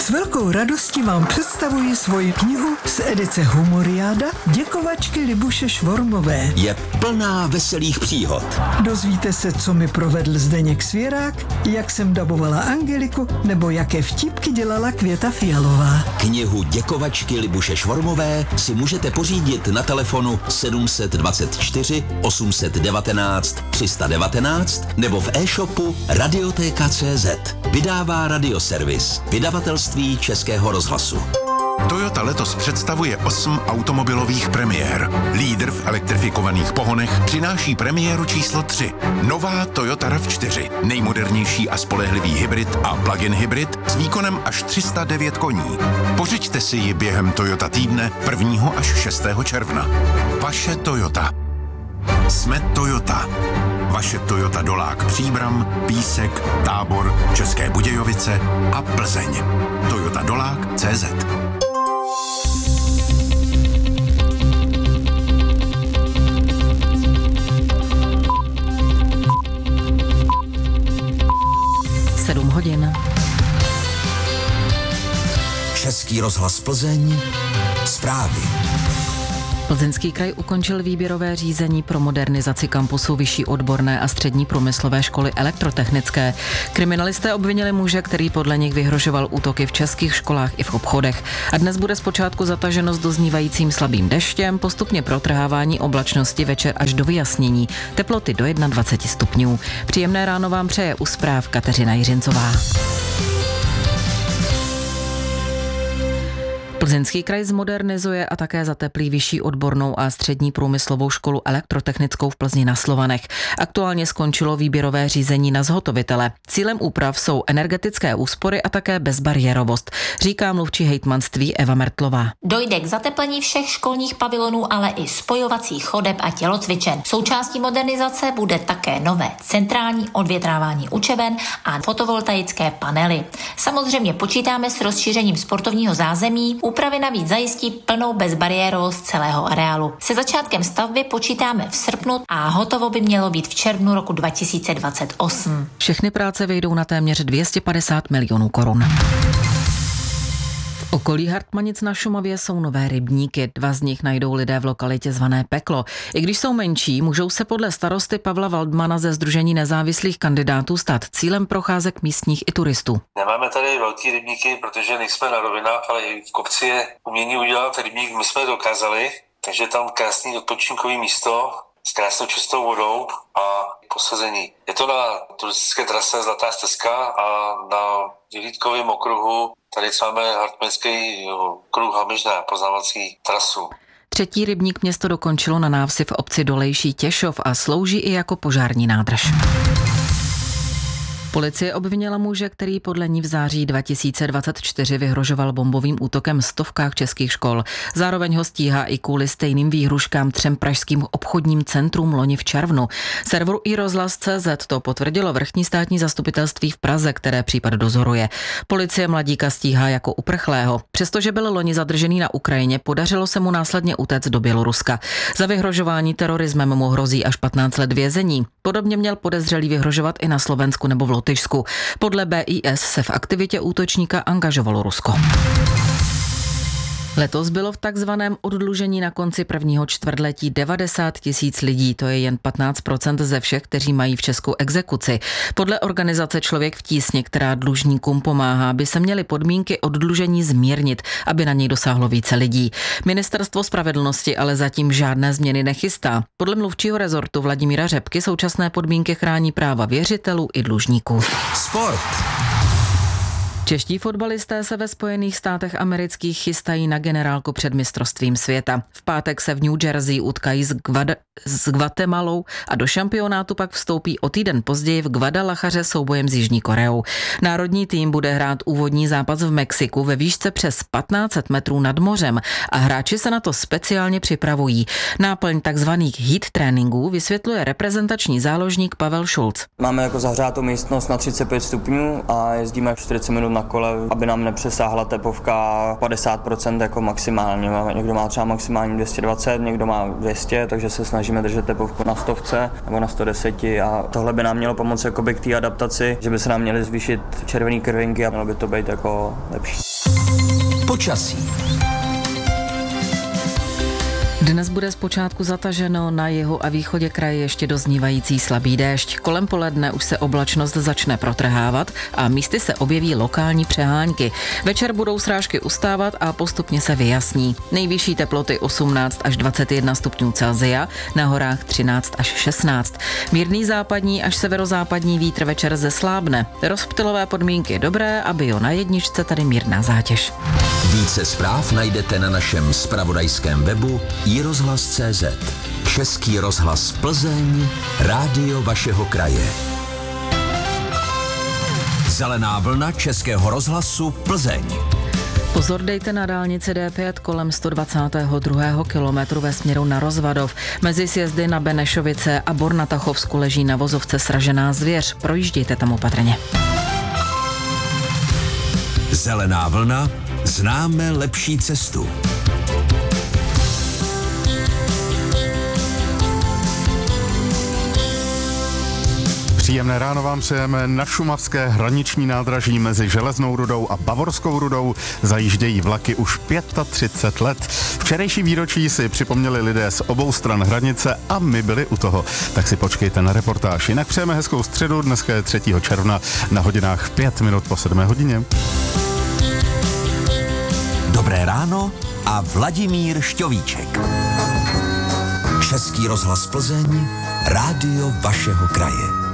S velkou radostí vám představuji svoji knihu z edice Humoriáda Děkovačky Libuše Švormové. Je plná veselých příhod. Dozvíte se, co mi provedl Zdeněk Svěrák, jak jsem dabovala Angeliku, nebo jaké vtipky dělala Květa Fialová. Knihu Děkovačky Libuše Švormové si můžete pořídit na telefonu 724 819 319 nebo v e-shopu Radioteka.cz. Vydává Radioservis, vydavatelství Českého rozhlasu. Toyota letos představuje 8 automobilových premiér. Lídr v elektrifikovaných pohonech přináší premiéru číslo 3. Nová Toyota RAV4. Nejmodernější a spolehlivý hybrid a plug-in hybrid s výkonem až 309 koní. Pořiďte si ji během Toyota týdne 1. až 6. června. Vaše Toyota. Jsme Toyota. Vaše Toyota Dolák Příbram, Písek, Tábor, České Budějovice a Plzeň. Toyota Dolák.cz. hodin. Český rozhlas Plzeň, zprávy. Plzeňský kraj ukončil výběrové řízení pro modernizaci kampusu Vyšší odborné a střední průmyslové školy elektrotechnické. Kriminalisté obvinili muže, který podle nich vyhrožoval útoky v českých školách i v obchodech. A dnes bude zpočátku zataženo s doznívajícím slabým deštěm, postupně protrhávání oblačnosti, večer až do vyjasnění. Teploty do 21 stupňů. Příjemné ráno vám přeje u zpráv Kateřina Jiřincová. Plzeňský kraj zmodernizuje a také zateplí Vyšší odbornou a střední průmyslovou školu elektrotechnickou v Plzni na Slovanech. Aktuálně skončilo výběrové řízení na zhotovitele. Cílem úprav jsou energetické úspory a také bezbariérovost, říká mluvčí hejtmanství Eva Mertlová. Dojde k zateplení všech školních pavilonů, ale i spojovacích chodeb a tělocvičen. Součástí modernizace bude také nové centrální odvětrávání učeben a fotovoltaické panely. Samozřejmě počítáme s rozšířením sportovního zázemí. Úpravy navíc zajistí plnou bezbariérovost celého areálu. Se začátkem stavby počítáme v srpnu a hotovo by mělo být v červnu roku 2028. Všechny práce vyjdou na téměř 250 milionů korun. V okolí Hartmanic na Šumavě jsou nové rybníky. 2 z nich najdou lidé v lokalitě zvané Peklo. I když jsou menší, můžou se podle starosty Pavla Waldmana ze Sdružení nezávislých kandidátů stát cílem procházek místních i turistů. Nemáme tady velký rybníky, protože nejsme na rovinách, ale i v kopci je umění udělat rybník, my jsme dokázali, takže tam krásný odpočinkový místo s krásnou čistou vodou a posazení. Je to na turistické trase Zlatá stezka a na vyhlídkovém okruhu tady máme Hartmanický kruh Hamižná, poznávací trasu. 3. rybník město dokončilo na návsi v obci Dolejší Těšov a slouží i jako požární nádrž. Policie obvinila muže, který podle ní v září 2024 vyhrožoval bombovým útokem stovkách českých škol. Zároveň ho stíhá i kvůli stejným výhruškám 3 pražským obchodním centrům loni v červnu. Serveru iRozhlas.cz to potvrdilo vrchní státní zastupitelství v Praze, které případ dozoruje. Policie mladíka stíhá jako uprchlého. Přestože byl loni zadržený na Ukrajině, podařilo se mu následně utéct do Běloruska. Za vyhrožování terorismem mu hrozí až 15 let vězení. Podobně měl podezřelý vyhrožovat i na Slovensku nebo v Lotyšsku. Podle BIS se v aktivitě útočníka angažovalo Rusko. Letos bylo v takzvaném oddlužení na konci prvního čtvrtletí 90 000 lidí, to je jen 15% ze všech, kteří mají v Česku exekuci. Podle organizace Člověk v tísni, která dlužníkům pomáhá, by se měly podmínky oddlužení zmírnit, aby na něj dosáhlo více lidí. Ministerstvo spravedlnosti ale zatím žádné změny nechystá. Podle mluvčího rezortu Vladimíra Řepky současné podmínky chrání práva věřitelů i dlužníků. Sport. Čeští fotbalisté se ve Spojených státech amerických chystají na generálku před mistrovstvím světa. V pátek se v New Jersey utkají s Guatemalou a do šampionátu pak vstoupí o týden později v Guadalajaře soubojem s Jižní Koreou. Národní tým bude hrát úvodní zápas v Mexiku ve výšce přes 1500 metrů nad mořem a hráči se na to speciálně připravují. Náplň takzvaných heat tréninků vysvětluje reprezentační záložník Pavel Šulc. Máme jako zahřátou místnost na 35 stupňů a jezdíme 40 minut na kole, aby nám nepřesáhla tepovka 50% jako maximálně. Někdo má třeba maximální 220, někdo má 200, takže se snažíme držet tepovku na 100 nebo na 110 a tohle by nám mělo pomoct jakoby k té adaptaci, že by se nám měly zvýšit červený krvinky a mělo by to být jako lepší. Počasí. Dnes bude zpočátku zataženo, na jihu a východě kraje ještě doznívající slabý déšť. Kolem poledne už se oblačnost začne protrhávat a místy se objeví lokální přehánky. Večer budou srážky ustávat a postupně se vyjasní. Nejvyšší teploty 18 až 21 stupňů Celsia, na horách 13 až 16. Mírný západní až severozápadní vítr večer zeslábne. Rozptylové podmínky dobré a bio na jedničce tady mírná zátěž. Více zpráv najdete na našem zpravodajském webu iRozhlas.cz. Český rozhlas Plzeň, rádio vašeho kraje. Zelená vlna Českého rozhlasu Plzeň. Pozor dejte na dálnici D5 kolem 122. kilometru ve směru na Rozvadov. Mezi sjezdy na Benešovice a Bor na Tachovsku leží na vozovce sražená zvěř. Projíždějte tam opatrně. Zelená vlna, známe lepší cestu. Příjemné ráno vám přejeme. Na šumavské hraniční nádraží mezi Železnou Rudou a Bavorskou Rudou zajíždějí vlaky už 35 let. Včerejší výročí si připomněli lidé z obou stran hranice a my byli u toho. Tak si počkejte na reportáž. Jinak přejeme hezkou středu, dneska je 3. června na hodinách 5 minut po 7 hodině. Dobré ráno a Vladimír Šťovíček. Český rozhlas Plzeň, rádio vašeho kraje.